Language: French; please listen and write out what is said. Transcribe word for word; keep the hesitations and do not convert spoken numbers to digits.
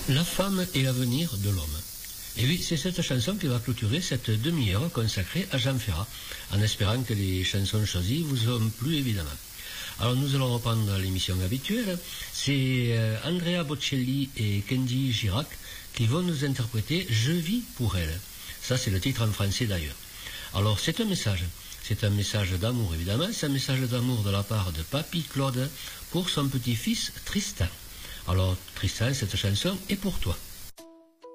La femme est l'avenir de l'homme. Et oui, c'est cette chanson qui va clôturer cette demi-heure consacrée à Jean Ferrat, en espérant que les chansons choisies vous ont plu évidemment. Alors nous allons reprendre l'émission habituelle. C'est euh, Andrea Bocelli et Kenji Girac qui vont nous interpréter « Je vis pour elle ». Ça, c'est le titre en français d'ailleurs. Alors, c'est un message. C'est un message d'amour, évidemment. C'est un message d'amour de la part de Papy Claude pour son petit-fils Tristan. Alors, Tristan, cette chanson est pour toi.